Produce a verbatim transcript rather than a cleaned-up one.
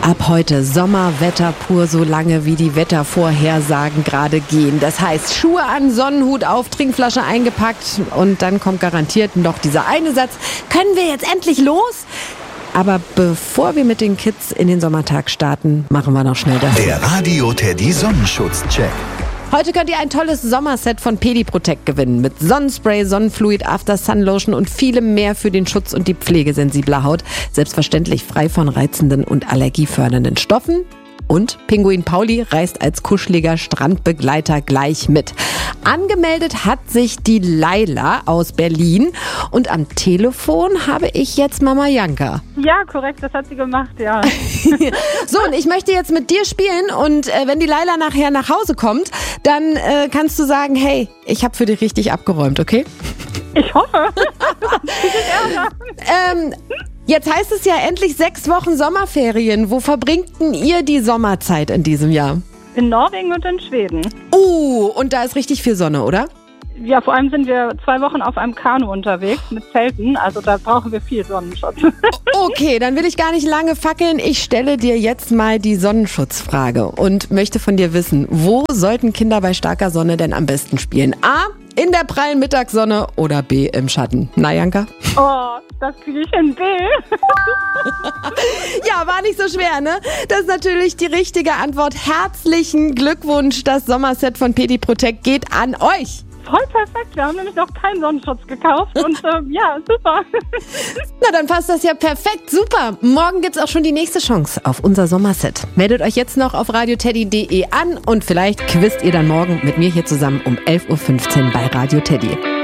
Ab heute Sommerwetter pur, so lange wie die Wettervorhersagen gerade gehen. Das heißt, Schuhe an, Sonnenhut auf, Trinkflasche eingepackt und dann kommt garantiert noch dieser eine Satz: Können wir jetzt endlich los? Aber bevor wir mit den Kids in den Sommertag starten, machen wir noch schnell das. Der Radio Teddy Sonnenschutz-Check. Heute könnt ihr ein tolles Sommerset von Pediprotect gewinnen. Mit Sonnenspray, Sonnenfluid, After Sun Lotion und vielem mehr für den Schutz und die Pflege sensibler Haut. Selbstverständlich frei von reizenden und allergiefördernden Stoffen. Und Pinguin Pauli reist als kuscheliger Strandbegleiter gleich mit. Angemeldet hat sich die Laila aus Berlin. Und am Telefon habe ich jetzt Mama Janka. Ja, korrekt, das hat sie gemacht, ja. So, und ich möchte jetzt mit dir spielen. Und äh, wenn die Laila nachher nach Hause kommt, dann äh, kannst du sagen, hey, ich habe für dich richtig abgeräumt, okay? Ich hoffe. ähm... Jetzt heißt es ja endlich sechs Wochen Sommerferien. Wo verbringt denn ihr die Sommerzeit in diesem Jahr? In Norwegen und in Schweden. Uh, und da ist richtig viel Sonne, oder? Ja, vor allem sind wir zwei Wochen auf einem Kanu unterwegs mit Zelten. Also da brauchen wir viel Sonnenschutz. Okay, dann will ich gar nicht lange fackeln. Ich stelle dir jetzt mal die Sonnenschutzfrage und möchte von dir wissen, wo sollten Kinder bei starker Sonne denn am besten spielen? A, in der prallen Mittagssonne oder B, im Schatten? Na, Janka? Oh, das kriege ich in B. Ja, war nicht so schwer, ne? Das ist natürlich die richtige Antwort. Herzlichen Glückwunsch. Das Sommerset von Pediprotect geht an euch. Voll perfekt. Wir haben nämlich noch keinen Sonnenschutz gekauft und äh, ja, super. Na, dann passt das ja perfekt. Super. Morgen gibt's auch schon die nächste Chance auf unser Sommerset. Meldet euch jetzt noch auf radioteddy punkt de an und vielleicht quizt ihr dann morgen mit mir hier zusammen um elf Uhr fünfzehn bei Radio Teddy.